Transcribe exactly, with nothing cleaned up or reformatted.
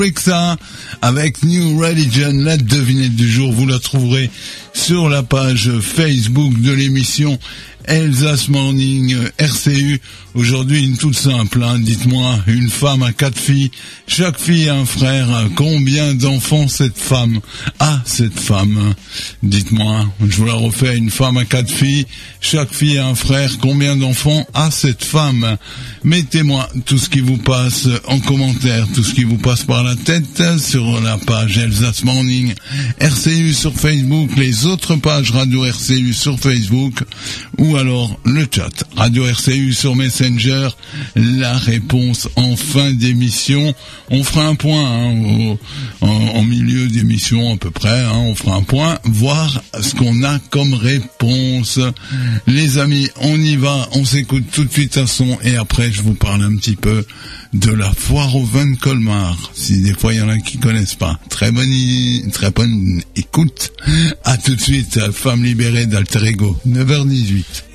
Rixa avec New Religion, la devinette du jour. Vous la trouverez sur la page Facebook de l'émission Elsace Morning R C U. Aujourd'hui, une toute simple, hein. Dites-moi, une femme a quatre filles, chaque fille a un frère. Combien d'enfants cette femme a, cette femme? Dites-moi, je vous la refais, une femme a quatre filles, chaque fille a un frère. Combien d'enfants a cette femme? Mettez-moi tout ce qui vous passe en commentaire, tout ce qui vous passe par la tête sur la page Elsace Morning R C U sur Facebook, les autres pages Radio R C U sur Facebook, ou alors le chat Radio R C U sur Messenger. La réponse en fin d'émission. On fera un point hein, au, en, en milieu d'émission à peu près. Hein, on fera un point, voir ce qu'on a comme réponse. Les amis, on y va. On s'écoute tout de suite un son et après je vous parle un petit peu de la foire au vin de Colmar. Si des fois il y en a qui connaissent pas. Très bonne, très bonne écoute. À tout de suite. Femme libérée d'Alter Ego. neuf heures dix-huit.